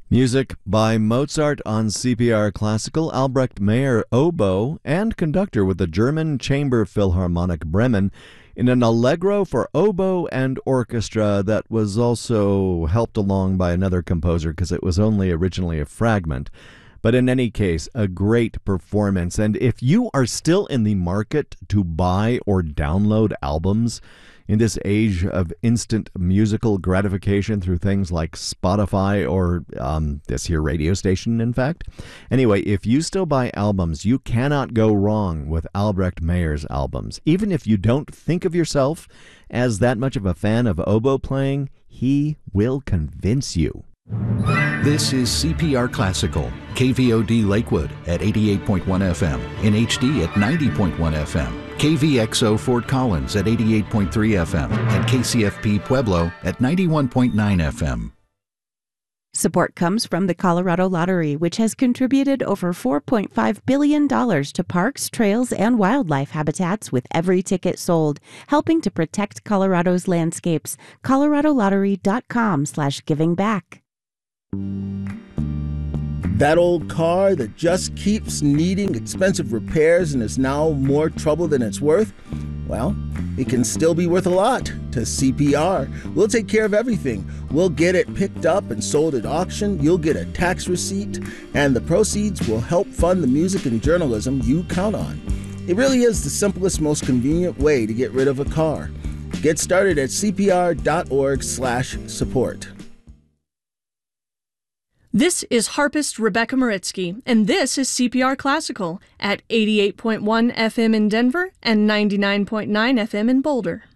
Music by Mozart on CPR Classical, Albrecht Meyer oboe, and conductor with the German Chamber Philharmonic Bremen in an allegro for oboe and orchestra that was also helped along by another composer because it was only originally a fragment. But in any case, a great performance. And if you are still in the market to buy or download albums in this age of instant musical gratification through things like Spotify or this here radio station, in fact. Anyway, if you still buy albums, you cannot go wrong with Albrecht Meyer's albums. Even if you don't think of yourself as that much of a fan of oboe playing, he will convince you. This is CPR Classical, KVOD Lakewood at 88.1 FM, in HD at 90.1 FM, KVXO Fort Collins at 88.3 FM, and KCFP Pueblo at 91.9 FM. Support comes from the Colorado Lottery, which has contributed over $4.5 billion to parks, trails, and wildlife habitats with every ticket sold, helping to protect Colorado's landscapes. coloradolottery.com/givingback. That old car that just keeps needing expensive repairs and is now more trouble than it's worth? Well, it can still be worth a lot to CPR. We'll take care of everything. We'll get it picked up and sold at auction. You'll get a tax receipt, and the proceeds will help fund the music and journalism you count on. It really is the simplest, most convenient way to get rid of a car. Get started at cpr.org/support. This is harpist Rebecca Maritsky, and this is CPR Classical at 88.1 FM in Denver and 99.9 FM in Boulder.